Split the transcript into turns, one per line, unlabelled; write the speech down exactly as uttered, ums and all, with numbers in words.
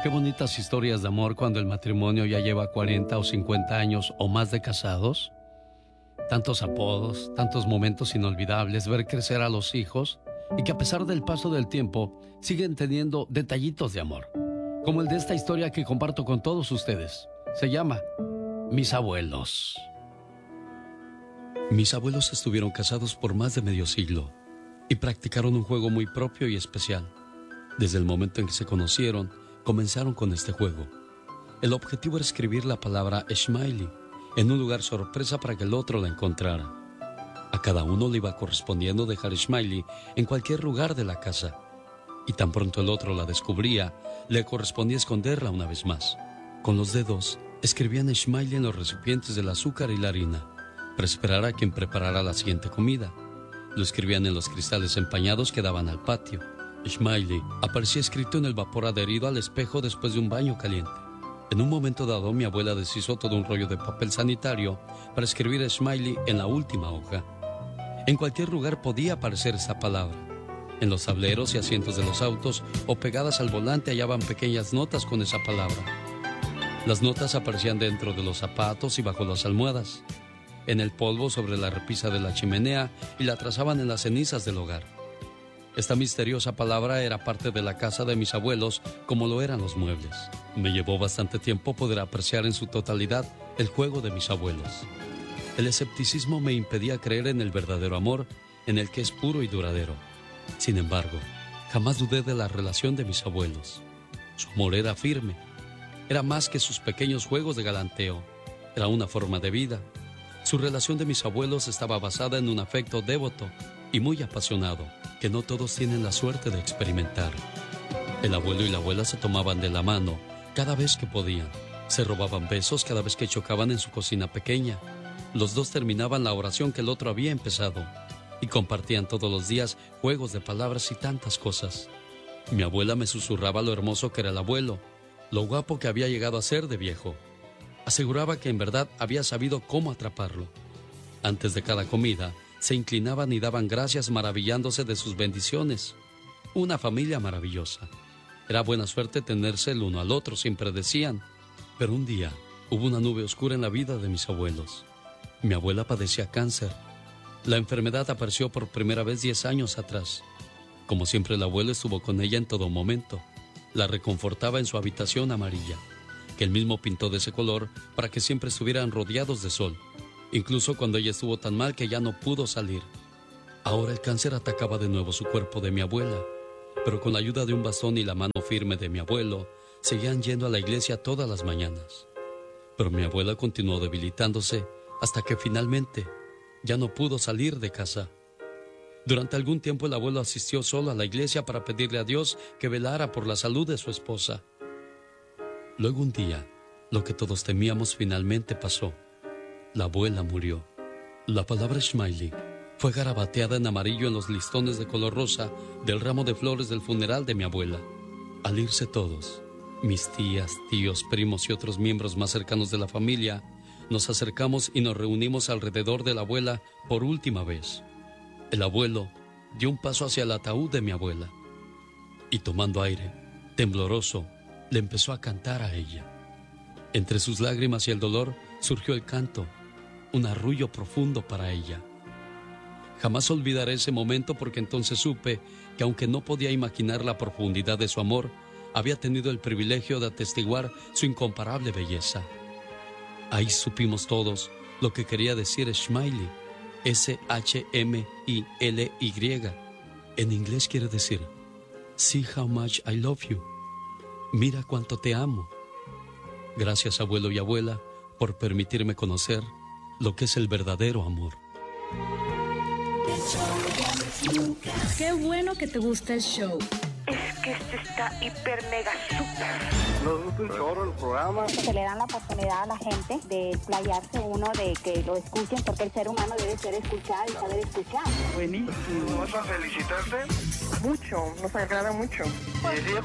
Qué bonitas historias de amor cuando el matrimonio ya lleva cuarenta o cincuenta años o más de casados. Tantos apodos, tantos momentos inolvidables, ver crecer a los hijos y que a pesar del paso del tiempo siguen teniendo detallitos de amor, como el de esta historia que comparto con todos ustedes. Se llama Mis abuelos. Mis abuelos estuvieron casados por más de medio siglo y practicaron un juego muy propio y especial. Desde el momento en que se conocieron, comenzaron con este juego. El objetivo era escribir la palabra Smiley en un lugar sorpresa para que el otro la encontrara. A cada uno le iba correspondiendo dejar Smiley en cualquier lugar de la casa. Y tan pronto el otro la descubría, le correspondía esconderla una vez más. Con los dedos, escribían Smiley en los recipientes del azúcar y la harina, para esperar a quien preparara la siguiente comida. Lo escribían en los cristales empañados que daban al patio. Smiley aparecía escrito en el vapor adherido al espejo después de un baño caliente. En un momento dado, mi abuela deshizo todo un rollo de papel sanitario para escribir Smiley en la última hoja. En cualquier lugar podía aparecer esa palabra. En los tableros y asientos de los autos o pegadas al volante hallaban pequeñas notas con esa palabra. Las notas aparecían dentro de los zapatos y bajo las almohadas, en el polvo sobre la repisa de la chimenea y la trazaban en las cenizas del hogar. Esta misteriosa palabra era parte de la casa de mis abuelos, como lo eran los muebles. Me llevó bastante tiempo poder apreciar en su totalidad el juego de mis abuelos. El escepticismo me impedía creer en el verdadero amor, en el que es puro y duradero. Sin embargo, jamás dudé de la relación de mis abuelos. Su amor era firme. Era más que sus pequeños juegos de galanteo. Era una forma de vida. Su relación de mis abuelos estaba basada en un afecto devoto y muy apasionado, que no todos tienen la suerte de experimentar. El abuelo y la abuela se tomaban de la mano cada vez que podían. Se robaban besos cada vez que chocaban en su cocina pequeña. Los dos terminaban la oración que el otro había empezado y compartían todos los días juegos de palabras y tantas cosas. Mi abuela me susurraba lo hermoso que era el abuelo, lo guapo que había llegado a ser de viejo. Aseguraba que en verdad había sabido cómo atraparlo. Antes de cada comida, se inclinaban y daban gracias maravillándose de sus bendiciones. Una familia maravillosa. Era buena suerte tenerse el uno al otro, siempre decían. Pero un día hubo una nube oscura en la vida de mis abuelos. Mi abuela padecía cáncer. La enfermedad apareció por primera vez diez años atrás. Como siempre, el abuelo estuvo con ella en todo momento. La reconfortaba en su habitación amarilla, que él mismo pintó de ese color para que siempre estuvieran rodeados de sol, incluso cuando ella estuvo tan mal que ya no pudo salir. Ahora el cáncer atacaba de nuevo su cuerpo de mi abuela, pero con la ayuda de un bastón y la mano firme de mi abuelo, seguían yendo a la iglesia todas las mañanas. Pero mi abuela continuó debilitándose hasta que finalmente ya no pudo salir de casa. Durante algún tiempo el abuelo asistió solo a la iglesia para pedirle a Dios que velara por la salud de su esposa. Luego un día, lo que todos temíamos finalmente pasó. La abuela murió. La palabra Smiley fue garabateada en amarillo en los listones de color rosa del ramo de flores del funeral de mi abuela. Al irse todos, mis tías, tíos, primos y otros miembros más cercanos de la familia, nos acercamos y nos reunimos alrededor de la abuela por última vez. El abuelo dio un paso hacia el ataúd de mi abuela y, tomando aire, tembloroso, le empezó a cantar a ella. Entre sus lágrimas y el dolor surgió el canto, un arrullo profundo para ella. Jamás olvidaré ese momento porque entonces supe que aunque no podía imaginar la profundidad de su amor, había tenido el privilegio de atestiguar su incomparable belleza. Ahí supimos todos lo que quería decir Smiley, S H M I L Y. En inglés quiere decir, See how much I love you. Mira cuánto te amo. Gracias, abuelo y abuela, por permitirme conocer lo que es el verdadero amor.
Qué bueno que te gusta el show.
Es que este está hiper mega super.
Nos gusta un chorro el programa.
Se le dan la oportunidad a la gente de explayarse uno, de que lo escuchen, porque el ser humano debe ser escuchado y saber escuchar.
Buenísimo. ¿Vas a felicitarte?
Mucho, nos agrada mucho.
Y decir